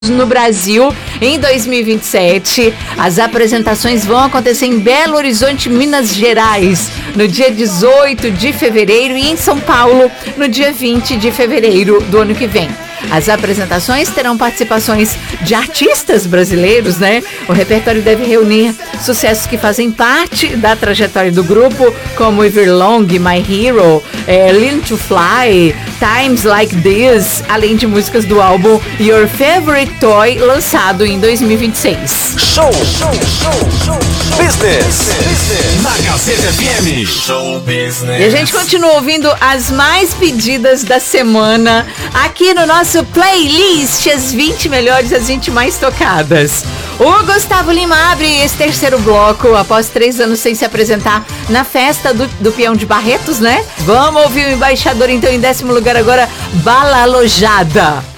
no Brasil em 2027. As apresentações vão acontecer em Belo Horizonte, Minas Gerais, no dia 18 de fevereiro e em São Paulo, no dia 20 de fevereiro do ano que vem. As apresentações terão participações de artistas brasileiros, né? O repertório deve reunir sucessos que fazem parte da trajetória do grupo, como Everlong, My Hero, Learn to Fly, Times Like This, além de músicas do álbum Your Favorite Toy, lançado em 2026. Show Business na Gazeta FM. Show Business. E a gente continua ouvindo as mais pedidas da semana aqui no nosso playlist, as 20 melhores, as 20 mais tocadas. O Gustavo Lima abre esse terceiro bloco após 3 anos sem se apresentar na festa do Peão de Barretos, né? Vamos ouvir o embaixador então em 10º lugar agora, Bala Alojada.